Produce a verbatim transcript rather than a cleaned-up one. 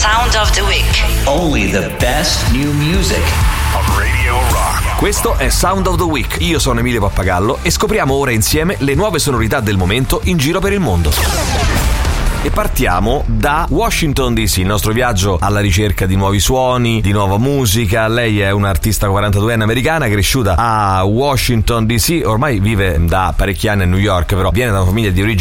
Sound of the Week. Only the best new music on Radio Rock. Questo è Sound of the Week. Io sono Emilio Pappagallo e scopriamo ora insieme le nuove sonorità del momento in giro per il mondo. E partiamo da Washington D C, il nostro viaggio alla ricerca di nuovi suoni, di nuova musica. Lei è un'artista quarantaduenne americana cresciuta a Washington D C, ormai vive da parecchi anni a New York, però viene da una famiglia di origini